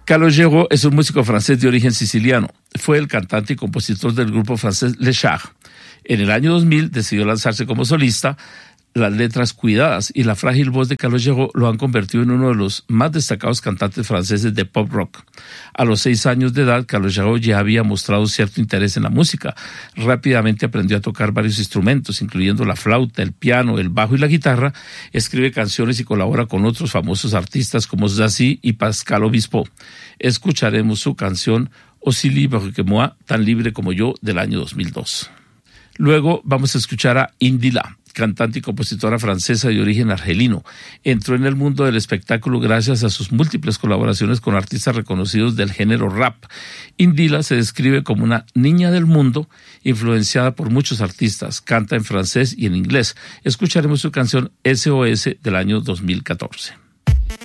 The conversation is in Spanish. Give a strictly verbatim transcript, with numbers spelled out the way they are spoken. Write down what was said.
Calogero es un músico francés de origen siciliano. Fue el cantante y compositor del grupo francés Les Chars. En el año dos mil decidió lanzarse como solista. Las letras cuidadas y la frágil voz de Calogero lo han convertido en uno de los más destacados cantantes franceses de pop rock. A los seis años de edad, Calogero ya había mostrado cierto interés en la música. Rápidamente aprendió a tocar varios instrumentos, incluyendo la flauta, el piano, el bajo y la guitarra. Escribe canciones y colabora con otros famosos artistas como Zazie y Pascal Obispo. Escucharemos su canción Aussi libre que moi, tan libre como yo, del año dos mil dos. Luego vamos a escuchar a Indila, cantante y compositora francesa de origen argelino. Entró en el mundo del espectáculo gracias a sus múltiples colaboraciones con artistas reconocidos del género rap. Indila se describe como una niña del mundo, influenciada por muchos artistas. Canta en francés y en inglés. Escucharemos su canción S O S del año dos mil catorce.